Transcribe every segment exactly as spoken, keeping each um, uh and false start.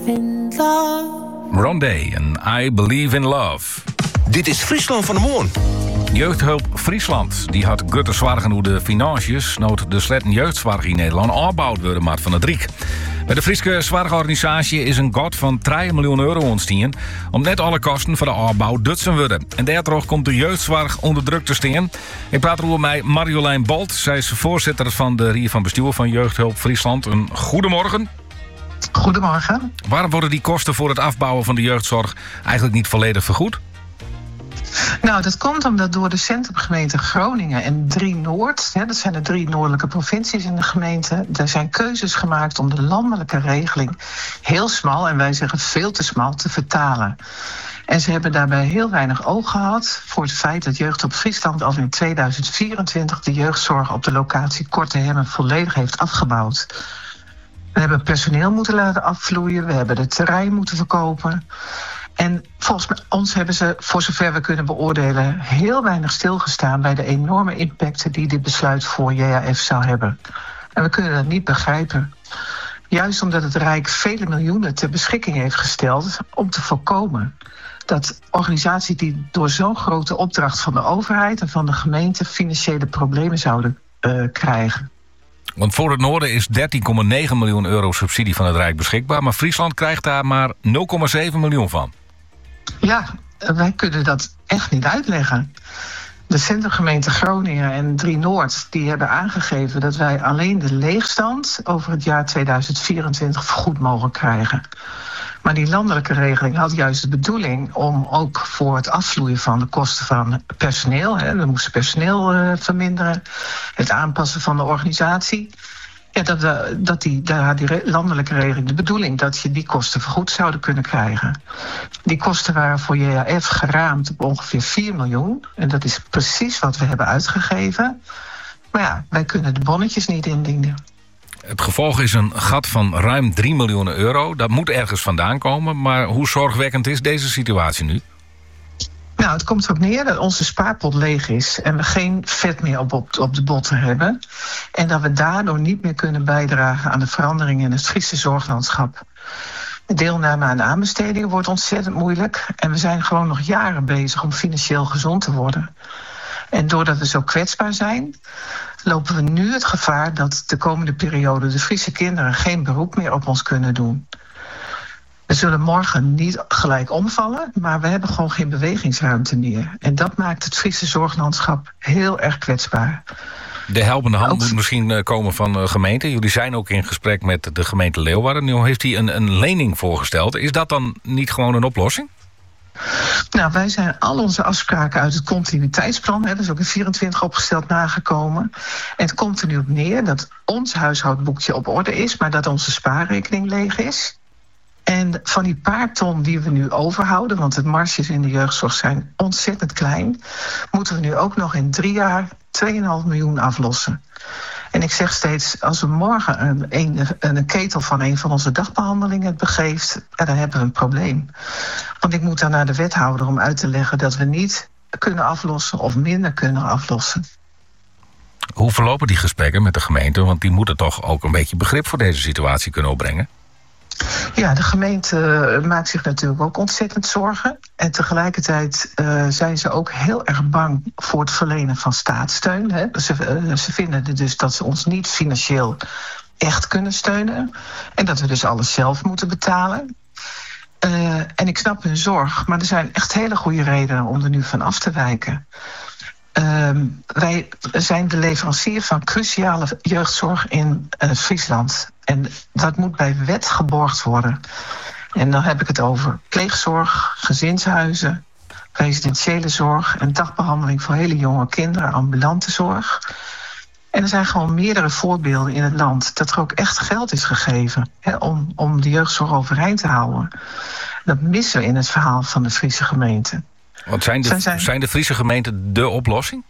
in love. Rondé en I Believe in Love. Dit is Friesland van de Moorn. Jeugdhulp Friesland die had gutte zwargen hoe de financiën nood de sletten jeugdzorg in Nederland opbouwd worden maar van het Riek. Bij de Friese zwargorganisatie is een god van drie miljoen euro ontstaan om net alle kosten voor de opbouw dutsen worden. En daardoor komt de jeugdzorg onder druk te staan. Ik praat over mij Marjolein Bolt. Zij is voorzitter van de Rier van Bestuur van Jeugdhulp Friesland. Een goedemorgen. Goedemorgen. Waarom worden die kosten voor het afbouwen van de jeugdzorg eigenlijk niet volledig vergoed? Nou, dat komt omdat door de centrumgemeente Groningen en drie Noord... Hè, dat zijn de drie noordelijke provincies in de gemeente... er zijn keuzes gemaakt om de landelijke regeling heel smal... en wij zeggen veel te smal, te vertalen. En ze hebben daarbij heel weinig oog gehad voor het feit dat Jeugdhulp Friesland al in tweeduizend vierentwintig de jeugdzorg op de locatie Korte Hemmen volledig heeft afgebouwd. We hebben personeel moeten laten afvloeien, we hebben het terrein moeten verkopen... En volgens ons hebben ze, voor zover we kunnen beoordelen... heel weinig stilgestaan bij de enorme impacten... die dit besluit voor J H F zou hebben. En we kunnen dat niet begrijpen. Juist omdat het Rijk vele miljoenen ter beschikking heeft gesteld... om te voorkomen dat organisaties die door zo'n grote opdracht... van de overheid en van de gemeente financiële problemen zouden uh, krijgen. Want voor het noorden is dertien komma negen miljoen euro subsidie van het Rijk beschikbaar... maar Friesland krijgt daar maar nul komma zeven miljoen van. Ja, wij kunnen dat echt niet uitleggen. De centrumgemeente Groningen en drie Noord die hebben aangegeven... dat wij alleen de leegstand over het jaar tweeduizend vierentwintig vergoed mogen krijgen. Maar die landelijke regeling had juist de bedoeling... om ook voor het afvloeien van de kosten van personeel... Hè, we moesten personeel uh, verminderen, het aanpassen van de organisatie... Ja, dat, uh, dat die, daar had die re- landelijke regeling de bedoeling... dat je die kosten vergoed zouden kunnen krijgen. Die kosten waren voor J H F geraamd op ongeveer vier miljoen. En dat is precies wat we hebben uitgegeven. Maar ja, wij kunnen de bonnetjes niet indienen. Het gevolg is een gat van ruim drie miljoen euro. Dat moet ergens vandaan komen. Maar hoe zorgwekkend is deze situatie nu? Nou, het komt erop neer dat onze spaarpot leeg is... en we geen vet meer op, op, op de botten hebben. En dat we daardoor niet meer kunnen bijdragen... aan de verandering in het Friese zorglandschap. De deelname aan de aanbestedingen wordt ontzettend moeilijk... en we zijn gewoon nog jaren bezig om financieel gezond te worden. En doordat we zo kwetsbaar zijn... lopen we nu het gevaar dat de komende periode... de Friese kinderen geen beroep meer op ons kunnen doen... We zullen morgen niet gelijk omvallen, maar we hebben gewoon geen bewegingsruimte meer. En dat maakt het Friese zorglandschap heel erg kwetsbaar. De helpende hand ook... moet misschien komen van de gemeente. Jullie zijn ook in gesprek met de gemeente Leeuwarden. Nu heeft hij een, een lening voorgesteld. Is dat dan niet gewoon een oplossing? Nou, wij zijn al onze afspraken uit het continuïteitsplan... Hè, dat is ook in vierentwintig opgesteld, nagekomen. En het komt er nu op neer dat ons huishoudboekje op orde is... maar dat onze spaarrekening leeg is... En van die paar ton die we nu overhouden... want de marges in de jeugdzorg zijn ontzettend klein... moeten we nu ook nog in drie jaar twee komma vijf miljoen aflossen. En ik zeg steeds, als we morgen een, een, een ketel van een van onze dagbehandelingen begeeft... Ja, dan hebben we een probleem. Want ik moet dan naar de wethouder om uit te leggen... dat we niet kunnen aflossen of minder kunnen aflossen. Hoe verlopen die gesprekken met de gemeente? Want die moeten toch ook een beetje begrip voor deze situatie kunnen opbrengen? Ja, de gemeente maakt zich natuurlijk ook ontzettend zorgen. En tegelijkertijd uh, zijn ze ook heel erg bang voor het verlenen van staatssteun. Hè. Ze, uh, ze vinden dus dat ze ons niet financieel echt kunnen steunen. En dat we dus alles zelf moeten betalen. Uh, en ik snap hun zorg, maar er zijn echt hele goede redenen om er nu van af te wijken. Uh, wij zijn de leverancier van cruciale jeugdzorg in uh, Friesland. En dat moet bij wet geborgd worden. En dan heb ik het over pleegzorg, gezinshuizen, residentiële zorg en dagbehandeling voor hele jonge kinderen, ambulante zorg. En er zijn gewoon meerdere voorbeelden in het land dat er ook echt geld is gegeven hè, om, om de jeugdzorg overeind te houden. Dat missen we in het verhaal van de Friese gemeente. Want zijn de, zijn... zijn de Friese gemeenten de oplossing?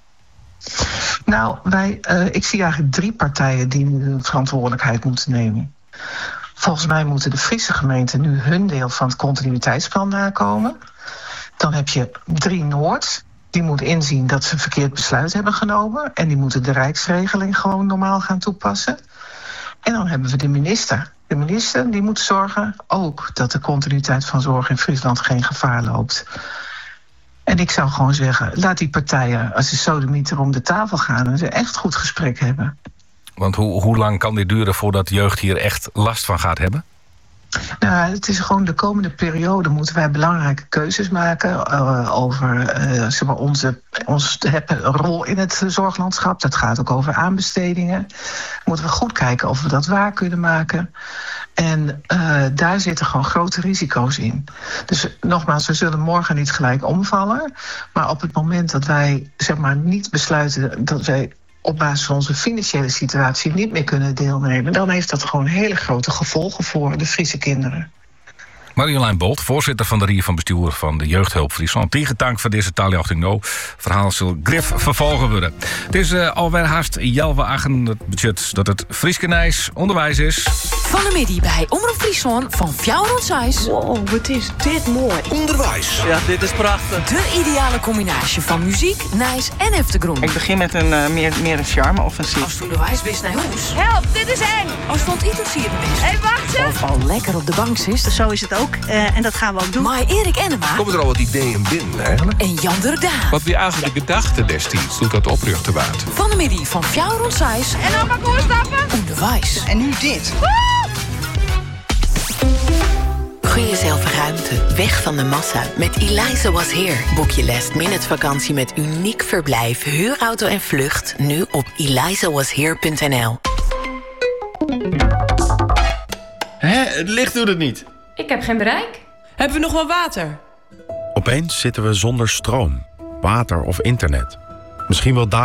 Nou, wij, uh, ik zie eigenlijk drie partijen die nu de verantwoordelijkheid moeten nemen. Volgens mij moeten de Friese gemeenten nu hun deel van het continuïteitsplan nakomen. Dan heb je drie Noord. Die moet inzien dat ze een verkeerd besluit hebben genomen. En die moeten de rijksregeling gewoon normaal gaan toepassen. En dan hebben we de minister. De minister die moet zorgen ook dat de continuïteit van zorg in Friesland geen gevaar loopt. En ik zou gewoon zeggen, laat die partijen als de sodemieter om de tafel gaan en ze echt goed gesprek hebben. Want hoe, hoe lang kan dit duren voordat de jeugd hier echt last van gaat hebben? Nou, het is gewoon de komende periode moeten wij belangrijke keuzes maken uh, over uh, zeg maar onze, onze rol in het zorglandschap. Dat gaat ook over aanbestedingen. Moeten we goed kijken of we dat waar kunnen maken. En uh, daar zitten gewoon grote risico's in. Dus nogmaals, we zullen morgen niet gelijk omvallen. Maar op het moment dat wij zeg maar niet besluiten dat wij op basis van onze financiële situatie niet meer kunnen deelnemen, dan heeft dat gewoon hele grote gevolgen voor de Friese kinderen. Marjolein Bolt, voorzitter van de Rie van Bestuur van de Jeugdhulp Friesland. Tegendank voor deze taliachting no. Verhaal zal grif vervolgen worden. Het is uh, alweer haast Jelwe achten. Het budget dat het Frieskenijs onderwijs is. Van de middag bij Omroep Friesland van Fjouwer rond Zeist. Wow, wat is dit mooi. Onderwijs. Ja, dit is prachtig. De ideale combinatie van muziek, nice en eftergrond. Ik begin met een uh, meer, meer een charme-offensief. Als het onderwijs wist naar huis. Help, dit is eng. Als het iets hier best. Hé, hey, wacht eens. Of al lekker op de bank zit. Zo is het ook. Uh, en dat gaan we ook doen. Maar Erik Ennema. Komen er al wat ideeën binnen eigenlijk? En Jan der Daan. Wat wie eigenlijk de gedachte destijds doet dat oprichten waard. Van de middag van Fjouwer rond Zeist. En dan maar voorstappen. Onderwijs. En nu dit. Gun jezelf ruimte, weg van de massa. Met Eliza Was Here boek je last minute vakantie met uniek verblijf, huurauto en vlucht. Nu op eliza was here punt n l. Hé, het licht doet het niet. Ik heb geen bereik. Hebben we nog wel water? Opeens zitten we zonder stroom, water of internet. Misschien wel daar.